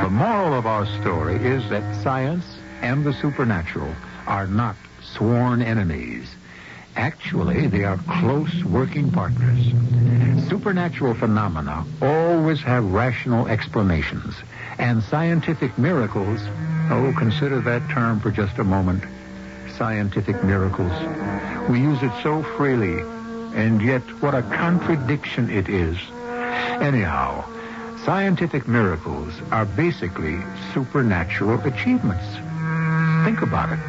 The moral of our story is that science and the supernatural are not sworn enemies. Actually, they are close working partners. Supernatural phenomena always have rational explanations, and scientific miracles, consider that term for just a moment. Scientific miracles. We use it so freely, and yet what a contradiction it is. Anyhow, scientific miracles are basically supernatural achievements. Think about it.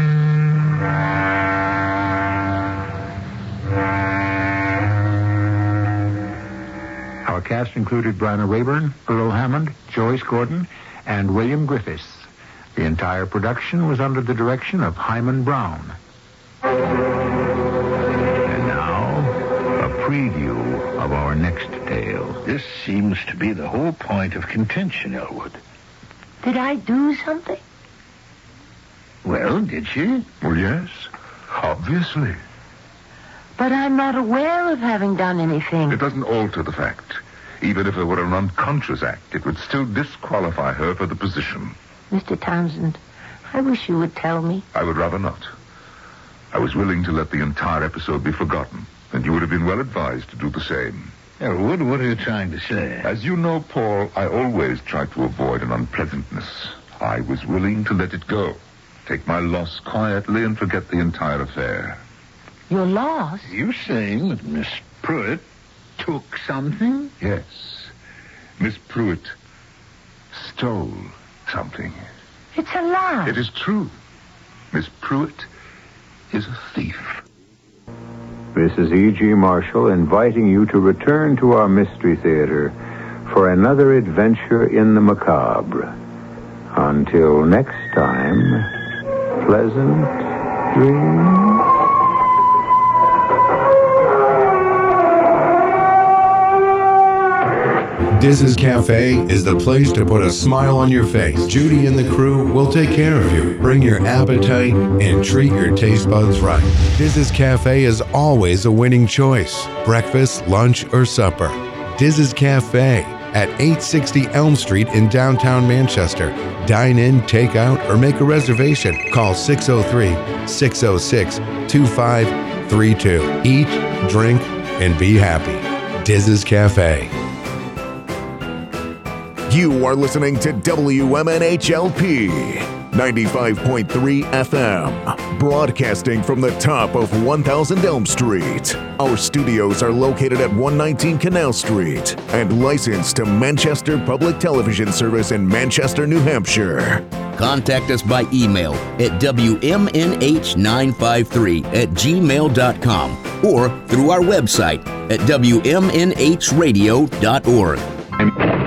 Our cast included Bryna Rayburn, Earl Hammond, Joyce Gordon, and William Griffiths. The entire production was under the direction of Hyman Brown. And now, a preview of our next tale. This seems to be the whole point of contention, Elwood. Did I do something? Well, did she? Well, yes, obviously. But I'm not aware of having done anything. It doesn't alter the fact. Even if it were an unconscious act, it would still disqualify her for the position. Mr. Townsend, I wish you would tell me. I would rather not. I was willing to let the entire episode be forgotten, and you would have been well advised to do the same. Elwood, what are you trying to say? As you know, Paul, I always try to avoid an unpleasantness. I was willing to let it go. Take my loss quietly and forget the entire affair. Your loss? You saying that Miss Pruitt took something? Yes. Miss Pruitt stole something. It's a lie. It is true. Miss Pruitt is a thief. This is E.G. Marshall inviting you to return to our Mystery Theater for another adventure in the macabre. Until next time, pleasant dreams. Diz's Cafe is the place to put a smile on your face. Judy and the crew will take care of you. Bring your appetite and treat your taste buds right. Diz's Cafe is always a winning choice. Breakfast, lunch, or supper. Diz's Cafe at 860 Elm Street in downtown Manchester. Dine in, take out, or make a reservation. Call 603-606-2532. Eat, drink, and be happy. Diz's Cafe. You are listening to WMNHLP 95.3 FM, broadcasting from the top of 1000 Elm Street. Our studios are located at 119 Canal Street and licensed to Manchester Public Television Service in Manchester, New Hampshire. Contact us by email at WMNH953@gmail.com or through our website at WMNHradio.org.